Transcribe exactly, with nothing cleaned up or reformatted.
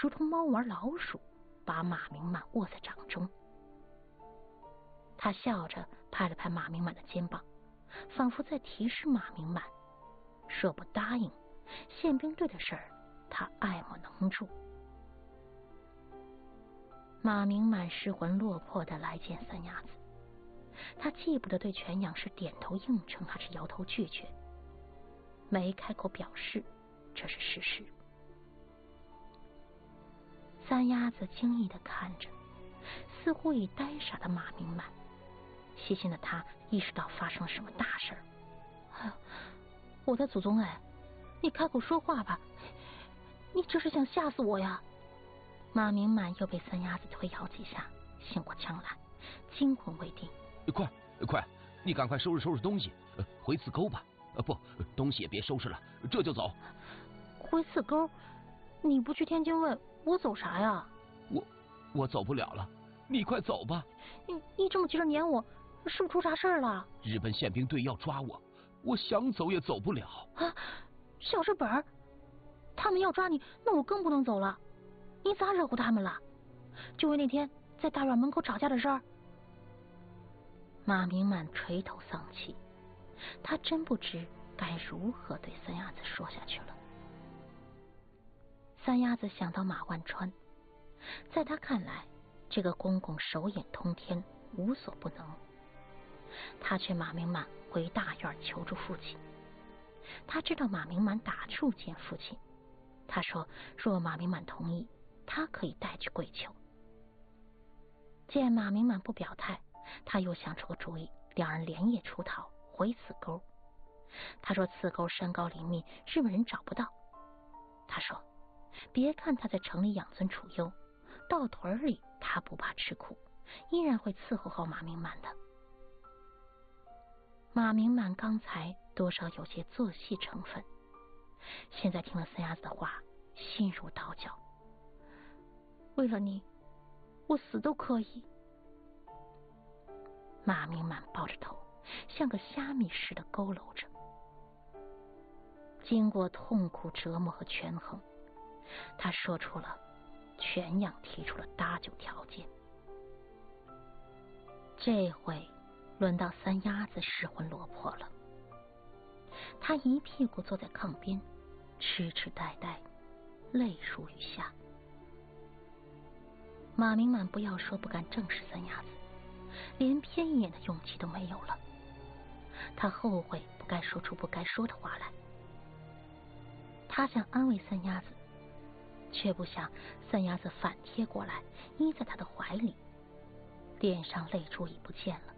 如同猫玩老鼠，把马明满握在掌中。他笑着拍了拍马明满的肩膀，仿佛在提示马明满，若不答应，宪兵队的事儿他爱莫能助。马明满失魂落魄地来见三鸭子，他记不得对全养是点头应承还是摇头拒绝，没开口表示这是事实。三鸭子惊异地看着似乎已呆傻的马明满，细心的他意识到发生了什么大事儿。哎呦，我的祖宗哎，你开口说话吧，你这是想吓死我呀！马明满又被三鸭子推摇几下，醒过枪来，惊魂未定。 快快，你赶快收拾收拾东西，回刺沟吧。呃，不，东西也别收拾了，这就走。 回刺沟？你不去天津卫，我走啥呀？ 我我走不了了，你快走吧。 你你这么急着撵我，是不是出啥事儿了？ 日本宪兵队要抓我，我想走也走不了。 啊，小事本儿，他们要抓你，那我更不能走了。你咋惹乎他们了？就为那天在大院门口吵架的事儿？马明满垂头丧气，他真不知该如何对三鸭子说下去了。三鸭子想到马万川，在他看来，这个公公手眼通天，无所不能。他劝马明满回大院求助父亲。他知道马明满打怵见父亲，他说若马明满同意，他可以带去跪求。见马明满不表态，他又想出个主意，两人连夜出逃回刺沟。他说刺沟山高林密，日本人找不到。他说别看他在城里养尊处优，到屯里他不怕吃苦，依然会伺候好马明满的。马明满刚才多少有些做戏成分，现在听了三鸭子的话，心如刀绞。为了你，我死都可以。马明满抱着头，像个虾米似的佝偻着。经过痛苦折磨和权衡，他说出了全养提出了搭救条件。这回轮到三鸭子失魂落魄了，他一屁股坐在炕边，痴痴呆呆，泪如雨下。马明满不要说不敢正视三鸭子，连瞥一眼的勇气都没有了。他后悔不该说出不该说的话来。他想安慰三鸭子，却不想三鸭子反贴过来，依在他的怀里，脸上泪珠已不见了。